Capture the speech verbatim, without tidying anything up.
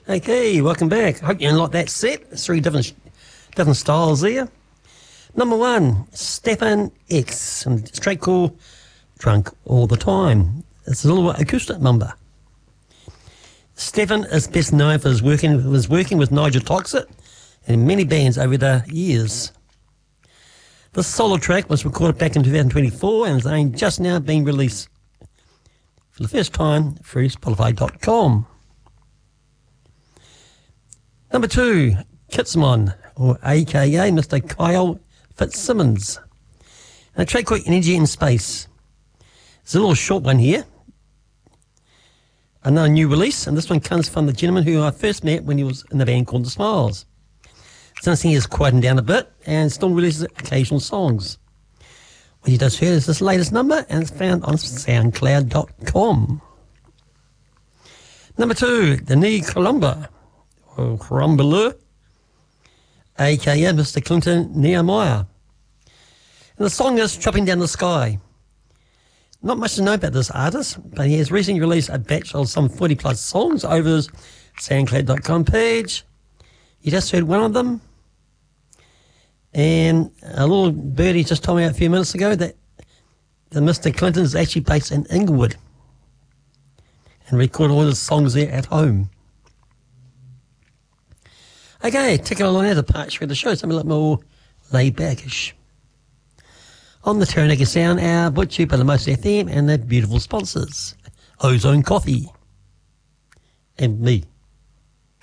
Okay, welcome back. Hope you like that set. It's three different different styles there. Number one, Stefan X, and straight call, Drunk All the Time. It's a little acoustic number. Stefan is best known for his working, his working with Nigel Toxic and many bands over the years. This solo track was recorded back in two thousand twenty-four and is only just now being released for the first time through Spotify dot com. Number two, Kitsmon, or A K A Mister Kyle Fitzsimmons. And a track called Energy in Space. It's a little short one here. Another new release, and this one comes from the gentleman who I first met when he was in the band called The Smiles. Since he has quietened down a bit and still releases occasional songs. What you just heard is this latest number, and it's found on soundcloud dot com. Number two, the new Columba, or Crumbler, a k a. Mister Clinton Nehemiah. And the song is Chopping Down the Sky. Not much to know about this artist, but he has recently released a batch of some forty plus songs over his soundcloud dot com page. You just heard one of them. And a little birdie just told me a few minutes ago that the Mister Clinton is actually based in Inglewood and recorded all his songs there at home. Okay, taking along now to part three of the show, something a little more laid backish. On the Taranaki Sound Hour, brought to you by the Most F M and their beautiful sponsors, Ozone Coffee and me.